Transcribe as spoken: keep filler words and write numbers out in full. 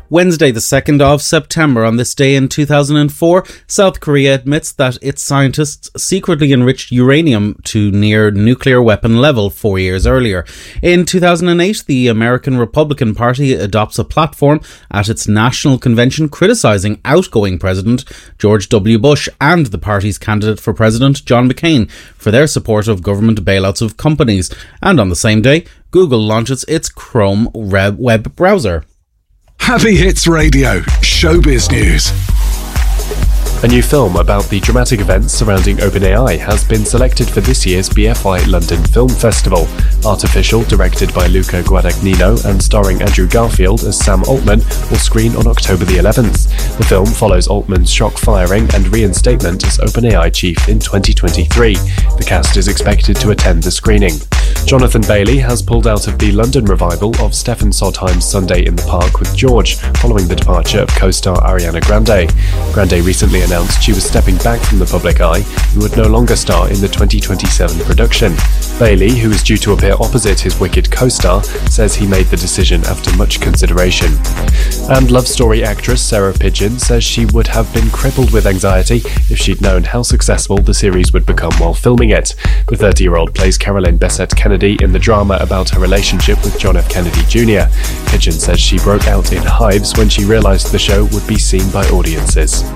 Wednesday, the second of September. On this day in two thousand four, South Korea admits that its scientists secretly enriched uranium to near nuclear weapon level four years earlier. In two thousand eight, the American Republican Party adopts a platform at its national convention criticising outgoing President George W. Bush and the party's candidate for president, John McCain, for their support of government bailouts of companies. And on the same day, Google launches its Chrome web browser. Happy Hits Radio, Showbiz News. A new film about the dramatic events surrounding OpenAI has been selected for this year's B F I London Film Festival. Artificial, directed by Luca Guadagnino and starring Andrew Garfield as Sam Altman, will screen on October the eleventh. The film follows Altman's shock firing and reinstatement as OpenAI chief in twenty twenty-three. The cast is expected to attend the screening. Jonathan Bailey has pulled out of the London revival of Stephen Sondheim's Sunday in the Park with George, following the departure of co-star Ariana Grande. Grande recently announced she was stepping back from the public eye and would no longer star in the twenty twenty-seven production. Bailey, who is due to appear opposite his Wicked co-star, says he made the decision after much consideration. And Love Story actress Sarah Pidgeon says she would have been crippled with anxiety if she'd known how successful the series would become while filming it. The thirty-year-old plays Caroline Bessette Kennedy in the drama about her relationship with John F. Kennedy Junior Pidgeon says she broke out in hives when she realised the show would be seen by audiences.